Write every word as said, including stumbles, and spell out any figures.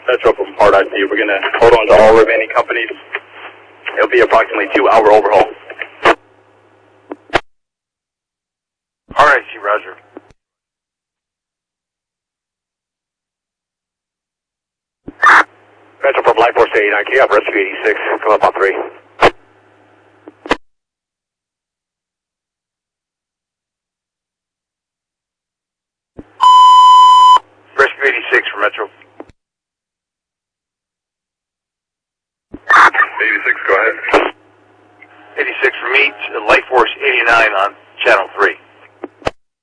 Metro from Hard I C. We're going to hold on to all remaining companies. It'll be approximately two-hour overhaul. Hard I C, roger. Metro from Life Force eighty-nine, can you have Rescue eighty-six come up on three? Rescue eighty-six for Metro. eighty-six, go ahead. eighty-six for me, Life Force eighty-nine on channel three.